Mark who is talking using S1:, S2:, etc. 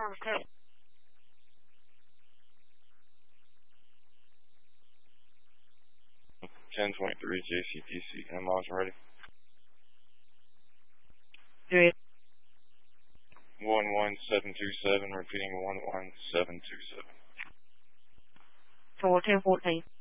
S1: Okay.
S2: 1023 JCDC. MOS ready.
S1: 3.
S2: 11727, repeating 11727.
S1: 1414.